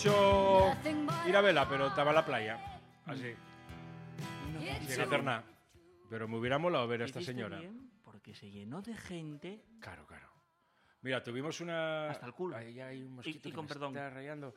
Yo ir a vela, pero estaba en la playa. Así. Sin hacer nada. Pero me hubiera molado ver a esta señora. Bien, porque se llenó de gente. Claro, claro. Mira, tuvimos una... Hasta el culo. Ahí hay un mosquito Y que con me perdón. está rayando.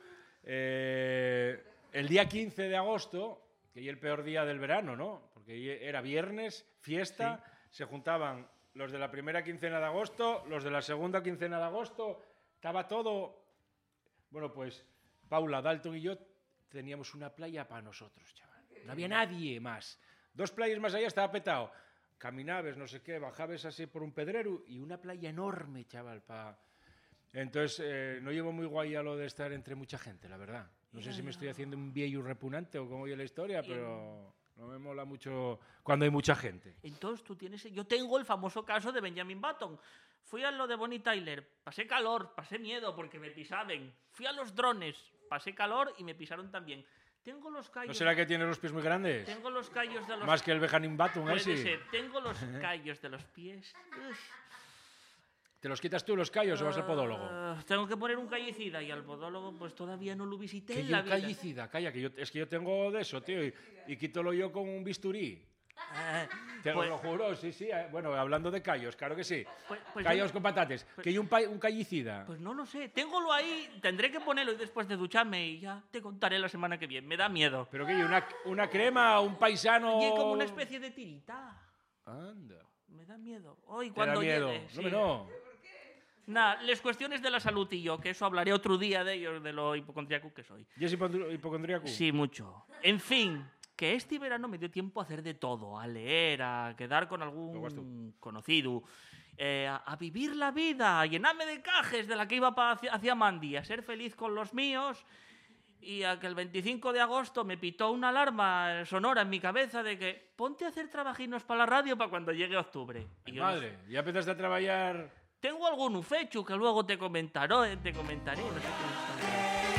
El día 15 de agosto, que es el peor día del verano, ¿no? Porque era viernes, fiesta, se juntaban los de la primera quincena de agosto, los de la segunda quincena de agosto, estaba todo... Bueno, pues Paula, Dalton y yo teníamos una playa para nosotros, chaval. No había nadie más. 2 playas más allá estaba petado. Caminabas, no sé qué, bajabas así por un pedrero y una playa enorme, chaval, para... Entonces, no llevo muy guay a lo de estar entre mucha gente, la verdad. No sé si me estoy haciendo un viejo repugnante o cómo oye la historia, pero no me mola mucho cuando hay mucha gente. Entonces tú tienes... Yo tengo el famoso caso de Benjamin Button. Fui a lo de Bonnie Tyler, pasé calor, pasé miedo porque me pisaban. Fui a los drones, pasé calor y me pisaron también. Tengo los callos... ¿No será que tienes los pies muy grandes? Tengo los callos de los... Más que el Benjamin Button, Puede así. ser. Tengo los callos de los pies. ¿Te los quitas tú los callos o vas al podólogo? Tengo que poner un callicida y al podólogo pues todavía no lo visité Que en yo la vida. callicida, calla, que es que yo tengo de eso, tío, y quítalo yo con un bisturí. Te Pues- lo juro, sí, sí. Bueno, hablando de callos, claro que sí. Pues Callos yo- con patates. pues- Que hay un callicida. Pues no lo sé. Téngolo ahí. Tendré que ponerlo y después de ducharme y ya te contaré la semana que viene. Me da miedo. Pero que hay una crema, un paisano... Y es como una especie de tirita. Anda. Me da miedo. Hoy Te da cuando miedo. llegue, sí. No. Nah, las cuestiones de la salud y yo, que eso hablaré otro día de ellos, de lo hipocondríaco que soy. ¿Y es hipocondríaco? Sí, mucho. En fin, que este verano me dio tiempo a hacer de todo, a leer, a quedar con Lo vas algún conocido, a vivir la vida, a llenarme de cajes de la que iba hacia Mandy, a ser feliz con los míos y a que el 25 de agosto me pitó una alarma sonora en mi cabeza de que ponte a hacer trabajinos para la radio para cuando llegue octubre. Y yo no Madre, ya empezaste a trabajar... tengo algún fecho que luego te comentaré, no sé qué.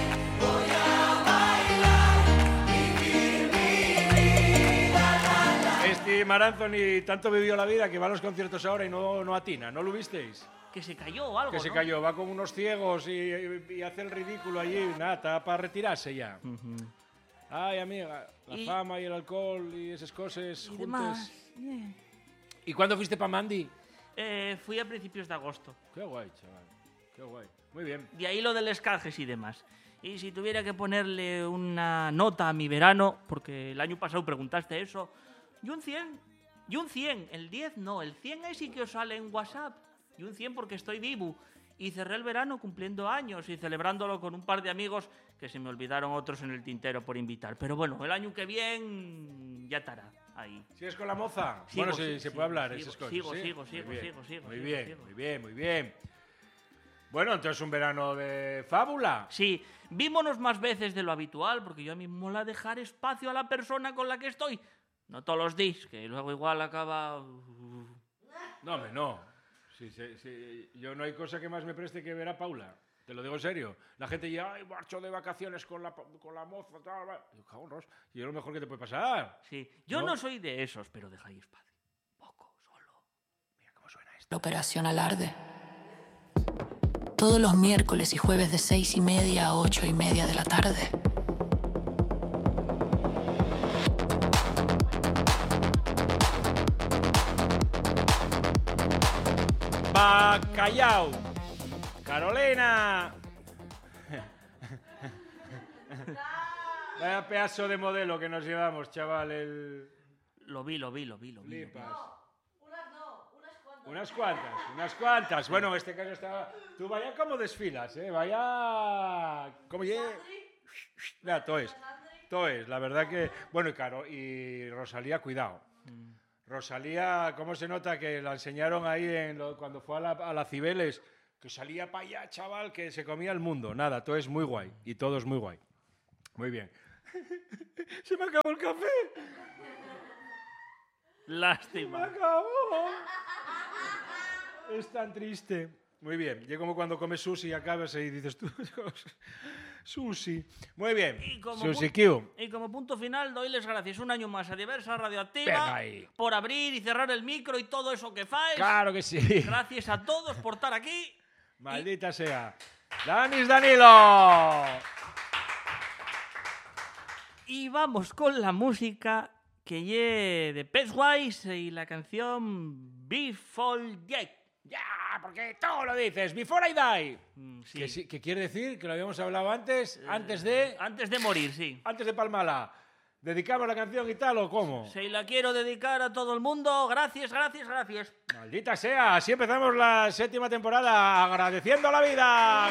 Mar Anthony tanto vivió la vida que va a los conciertos ahora y no atina, ¿no lo visteis? Que se cayó o algo, Que se ¿no? cayó, va con unos ciegos y hace el ridículo allí, nada, está para retirarse ya. Ay, amiga, la Y- fama y el alcohol y esas cosas Y juntas. demás. ¿Y cuándo fuiste para Mandy? Fui a principios de agosto. Qué guay, chaval, qué guay. Muy bien. De ahí lo de los cajes y demás. Y si tuviera que ponerle una nota a mi verano, porque el año pasado preguntaste eso, y un 100. Y un 100. El 10 no, el 100 es sí que os sale en WhatsApp. Y un 100 porque estoy vivo. Y cerré el verano cumpliendo años y celebrándolo con un par de amigos que se me olvidaron otros en el tintero por invitar. Pero bueno, el año que viene ya estará ahí. ¿Sigues con la moza? Sigo, Bueno, sí, se puede hablar sigo, esas cosas. sigo, ¿sí? sigo, Muy sigo, bien, sigo, Muy sigo, bien, sigo. muy bien, muy bien. Bueno, entonces un verano de fábula. Sí, vímonos más veces de lo habitual, porque yo a mí me mola dejar espacio a la persona con la que estoy. No todos los días, que luego igual acaba... No, hombre, no. Sí, yo no hay cosa que más me preste que ver a Paula. Te lo digo en serio. La gente ya, ay, marcho de vacaciones con la moza, tal, tal. Yo, cago en Ros. Y es lo mejor que te puede pasar. Sí, yo ¿No? no soy de esos, pero dejáis espacio. Poco, solo. Mira cómo suena esto. Operación Alarde. Todos los miércoles y jueves de 6:30 a 8:30 de la tarde. Bacallao. Carolina. Vaya pedazo de modelo que nos llevamos, chaval. Lo vi. Flipas. Unas cuantas. Bueno, en este caso está... Tú vaya como desfilas, ¿eh? Vaya... ¿Cómo llegue? Ya, todo es. La verdad que... Bueno, y claro, y Rosalía, cuidado. Rosalía, ¿cómo se nota que la enseñaron ahí cuando fue a la Cibeles? Que salía para allá, chaval, que se comía el mundo. Nada, todo es muy guay. Y todo es muy guay. Muy bien. Se me acabó el café. Lástima. Acabó. Es tan triste. Muy bien. Y como cuando comes sushi y acabas y dices tú, sushi. Muy bien. Sushi Q. Y como punto final, doy les gracias un año más a Diversa Venga Radioactiva ahí. por abrir y cerrar el micro y todo eso que fáis. Claro que sí. Gracias a todos por estar aquí. Maldita sea. Danis Danilo. vamos con la música que lle de Pennywise y la canción Before Death. Ya, porque todo lo dices. Before I die. Sí. Que quiere decir, que lo habíamos hablado antes, antes de morir, sí. Antes de palmala. ¿Dedicamos la canción y tal o cómo? Se la quiero dedicar a todo el mundo. Gracias. Maldita sea, así empezamos la 7ª temporada agradeciendo la vida.